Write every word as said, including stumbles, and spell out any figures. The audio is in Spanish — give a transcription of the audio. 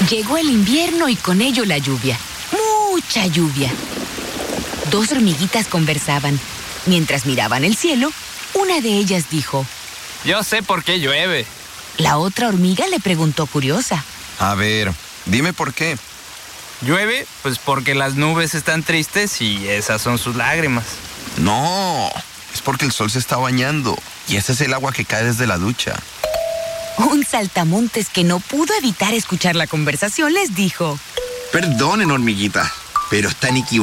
Llegó el invierno y con ello la lluvia. Mucha lluvia. Dos hormiguitas conversaban. Mientras miraban el cielo, una de ellas dijo: Yo sé por qué llueve. La otra hormiga le preguntó curiosa: A ver, dime por qué. ¿Llueve? Pues porque las nubes están tristes y esas son sus lágrimas. No, es porque el sol se está bañando y ese es el agua que cae desde la ducha. Un saltamontes que no pudo evitar escuchar la conversación les dijo: Perdonen, hormiguitas, pero están equivocados.